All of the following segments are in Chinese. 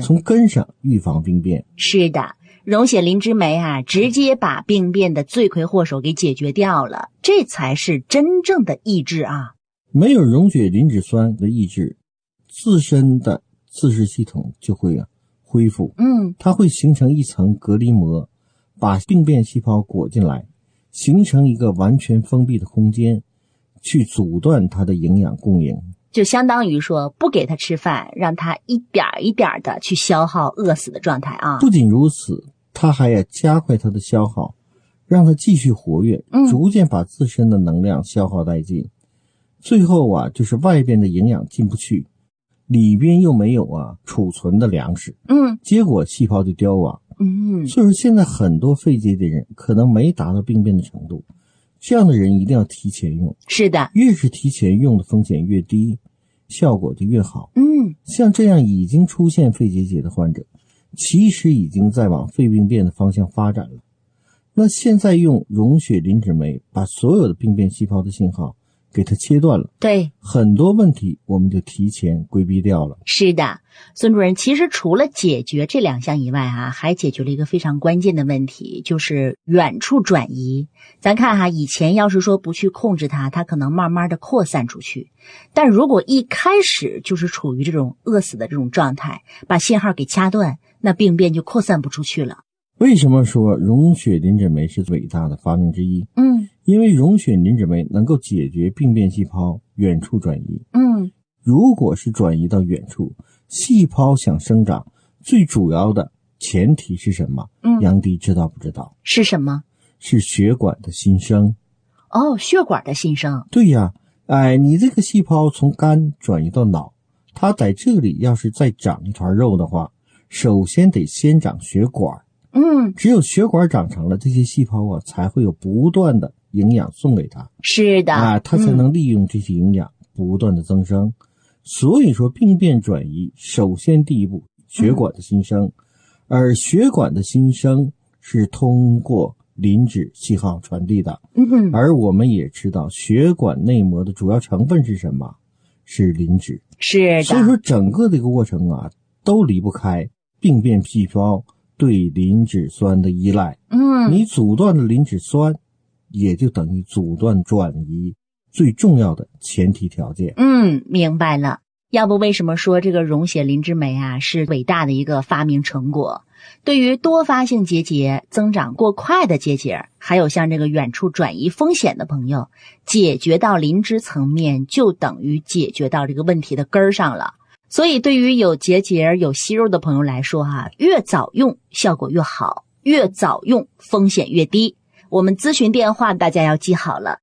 从根上预防病变。 是的，溶血磷脂酶啊，直接把病变的罪魁祸首给解决掉了，这才是真正的抑制啊。 没有溶血磷脂酸的抑制，自身的自噬系统就会恢复。它会形成一层隔离膜，把病变细胞裹进来，形成一个完全封闭的空间，去阻断它的营养供应。 就相当于说不给它吃饭，让它一点一点的去消耗饿死的状态啊。 不仅如此，它还要加快它的消耗，让它继续活跃，逐渐把自身的能量消耗殆尽。最后就是外边的营养进不去，里边又没有储存的粮食，结果细胞就凋亡。所以说现在很多肺结节人可能没达到病变的程度，这样的人一定要提前用。 是的， 越是提前用的风险越低，效果就越好。像这样已经出现肺结节的患者，其实已经在往肺病变的方向发展了。那现在用溶血磷脂酶把所有的病变细胞的信号给它切断了， 对， 很多问题我们就提前规避掉了。 是的，孙主任，其实除了解决这2项以外还解决了一个非常关键的问题，就是远处转移。咱看以前要是说不去控制它可能慢慢的扩散出去，但如果一开始就是处于这种饿死的这种状态，把信号给掐断，那病变就扩散不出去了。 为什么说溶血磷脂酶是伟大的发明之一？因为溶血磷脂酶能够解决病变细胞远处转移。如果是转移到远处，细胞想生长，最主要的前提是什么？杨迪知道不知道？ 是什么？ 是血管的新生。 血管的新生。 对呀，你这个细胞从肝转移到脑，它在这里要是再长一团肉的话，首先得先长血管。只有血管长成了，这些细胞才会有不断的营养送给它。 是的， 它才能利用这些营养不断的增生。所以说病变转移首先第一步血管的新生，而血管的新生是通过磷脂信号传递的。而我们也知道血管内膜的主要成分是什么？是磷脂。 是的， 所以说整个这个过程都离不开病变细胞对磷脂酸的依赖。你阻断了磷脂酸，也就等于阻断转移最重要的前提条件。 明白了。要不为什么说这个溶血磷脂酶是伟大的一个发明成果？对于多发性结节、增长过快的结节，还有像这个远处转移风险的朋友，解决到磷脂层面，就等于解决到这个问题的根儿上了。所以对于有结节、有息肉的朋友来说越早用效果越好，越早用风险越低。我们咨询电话大家要记好了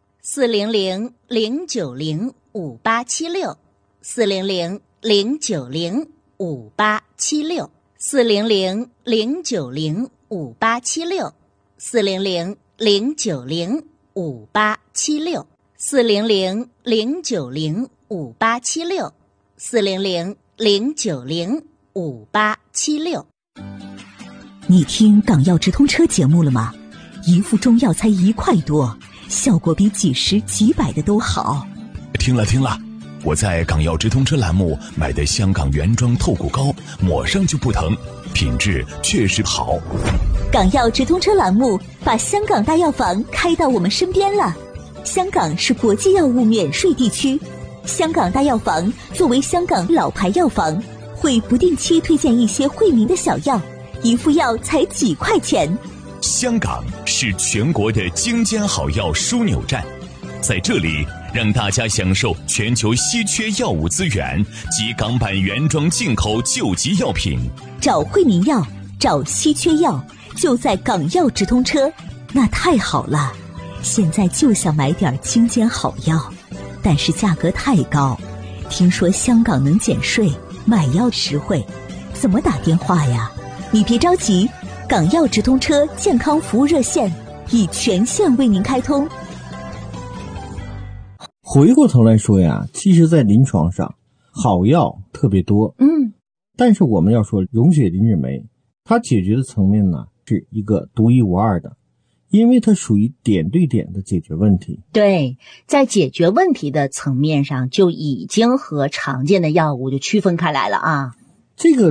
，400-090-5876 400-090-5876 400-090-5876 400-090-5876 400-090-5876 400-090-5876。 你听港药直通车节目了吗？一副中药才1块多，效果比几十几百的都好。 听了，我在港药直通车栏目买的香港原装透骨膏，抹上就不疼，品质确实好。 港药直通车栏目把香港大药房开到我们身边了。香港是国际药物免税地区，香港大药房作为香港老牌药房，会不定期推荐一些惠民的小药，一副药才几块钱。 香港是全国的精尖好药枢纽站，在这里让大家享受全球稀缺药物资源及港版原装进口救急药品。 找惠民药，找稀缺药，就在港药直通车，那太好了。现在就想买点精尖好药，但是价格太高，听说香港能减税，买药实惠，怎么打电话呀？你别着急，港药直通车健康服务热线已全线为您开通。 回过头来说其实在临床上好药特别多，但是我们要说溶血磷脂酶，它解决的层面是一个独一无二的，因为它属于点对点的解决问题。 对，在解决问题的层面上就已经和常见的药物就区分开来了啊。 这个